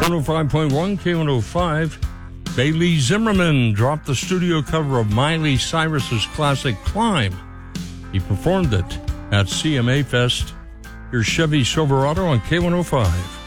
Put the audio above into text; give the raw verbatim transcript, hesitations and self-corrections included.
one oh five point one K one oh five. Bailey Zimmerman dropped the studio cover of Miley Cyrus's classic Climb. He performed it at C M A Fest. Here's Chevy Silverado on K one oh five.